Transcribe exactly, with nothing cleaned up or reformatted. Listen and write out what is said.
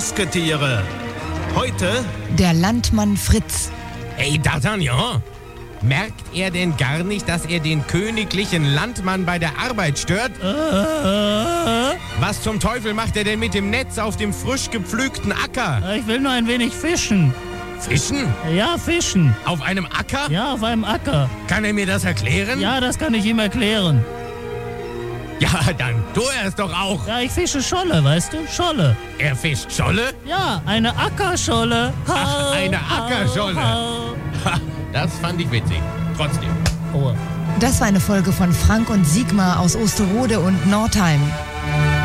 Musketiere. Heute Der Landmann Fritz. Ey, D'Artagnan, merkt er denn gar nicht, dass er den königlichen Landmann bei der Arbeit stört? Äh, Was zum Teufel macht er denn mit dem Netz auf dem frisch gepflügten Acker? ich will nur ein wenig fischen. Fischen? Ja, fischen. Auf einem Acker? Ja, auf einem Acker. Kann er mir das erklären? Ja, das kann ich ihm erklären. Ja, dann tu er es doch auch. Ja, ich fische Scholle, weißt du? Scholle. Er fischt Scholle? Ja, eine Ackerscholle. Ach, eine Ackerscholle. Hau, Ha, das fand ich witzig. Trotzdem. hau. Oh. Das war eine Folge von Frank und Sigmar aus Osterode und Nordheim.